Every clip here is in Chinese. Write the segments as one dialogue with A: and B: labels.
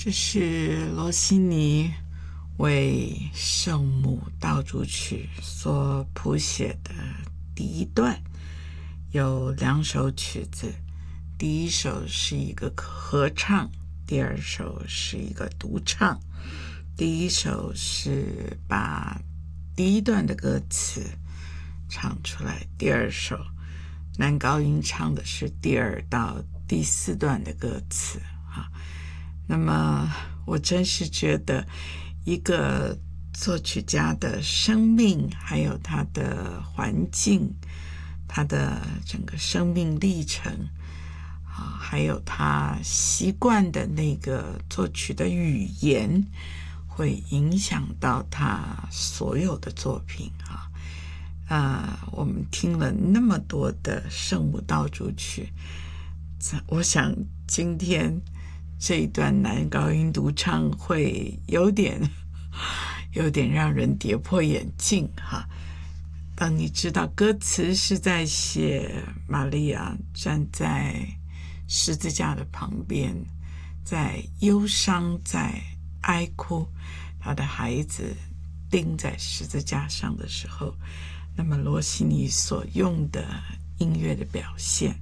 A: 这是罗西尼为圣母道主曲所谱写的第一段，有两首曲子，第一首是一个合唱，第二首是一个独唱。第一首是把第一段的歌词唱出来，第二首男高音唱的是第二到第四段的歌词啊。那么我真是觉得一个作曲家的生命，还有他的环境，他的整个生命历程啊，还有他习惯的那个作曲的语言，会影响到他所有的作品啊。我们听了那么多的圣母道主曲，我想今天这一段男高音独唱会有点让人跌破眼镜哈。当你知道歌词是在写玛利亚站在十字架的旁边，在忧伤，在哀哭，他的孩子钉在十字架上的时候，那么罗西尼所用的音乐的表现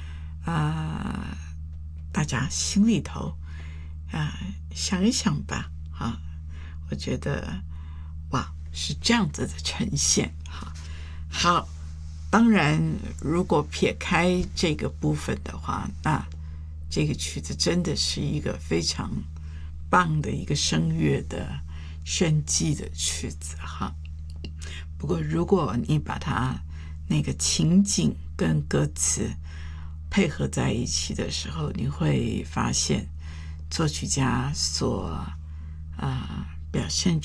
A: 大家心里头想一想吧我觉得哇，是这样子的呈现好，当然如果撇开这个部分的话，那这个曲子真的是一个非常棒的一个声乐的炫技的曲子不过如果你把它那个情景跟歌词配合在一起的时候，你会发现作曲家所表现